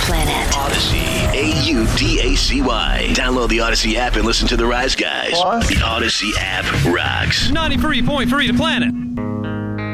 Planet. Odyssey. AUDACY. Download the Odyssey app and listen to the Rise Guys. What? The Odyssey app rocks. 93.3 The Planet.